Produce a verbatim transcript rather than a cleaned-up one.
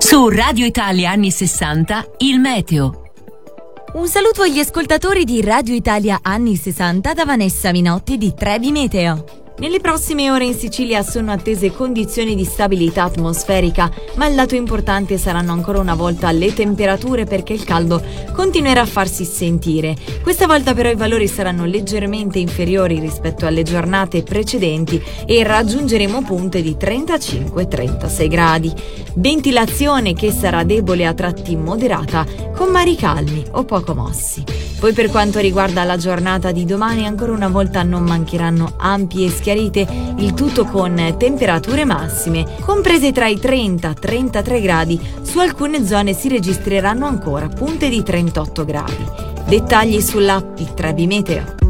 Su Radio Italia anni sessanta, il meteo. Un saluto agli ascoltatori di Radio Italia anni sessanta da Vanessa Minotti di Trebi Meteo. Nelle prossime ore in Sicilia sono attese condizioni di stabilità atmosferica, ma il dato importante saranno ancora una volta le temperature, perché il caldo continuerà a farsi sentire. Questa volta però i valori saranno leggermente inferiori rispetto alle giornate precedenti e raggiungeremo punte di trentacinque trentasei gradi. Ventilazione che sarà debole a tratti moderata, con mari calmi o poco mossi. Poi per quanto riguarda la giornata di domani, ancora una volta non mancheranno ampie schiarite, il tutto con temperature massime comprese tra i trenta trentatré gradi. Su alcune zone si registreranno ancora punte di trentotto gradi. Dettagli sull'app di Trebi Meteo.